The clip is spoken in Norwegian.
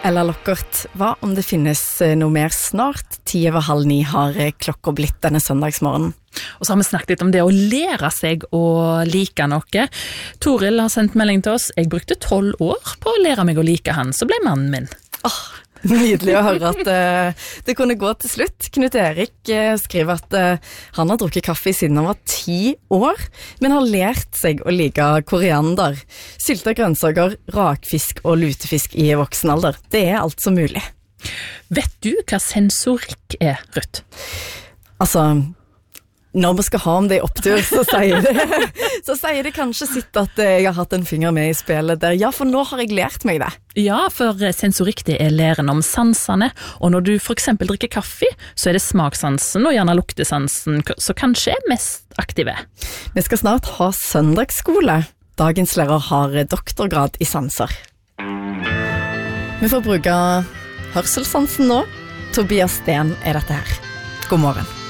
Ella Lockert, hva om det finnes noe mer snart? 8:50 har klokka blitt denne søndagsmorgen. Og så har vi snakket litt om det å lære seg å like noe. Toril har sendt melding til oss. Jeg brukte 12 år på å lære meg å like han, så ble mannen min. Nydelig å høre at det kunne gå til slutt. Knut Erik skriver at han har drukket kaffe siden han var 10 år, men har lært seg å like koriander, sylta grønnsaker, rakfisk og lutefisk i voksen alder. Det altså mulig. Vet du hva sensorikk Ruth? Altså, når vi skal ha om det i opptur, så sier det kanskje sitt at jeg har hatt en finger med i spillet der. Ja, for nå har jeg lært meg det. Ja, for sensorikk det læren om sansene, og når du for eksempel drikker kaffe, så det smakssansen og gjerne luktesansen som kanskje mest aktive. Vi skal snart ha søndagsskole. Dagens lærer har doktorgrad i sanser. Vi får bruke hørselsansen nå. Tobias Sten dette her. God morgen.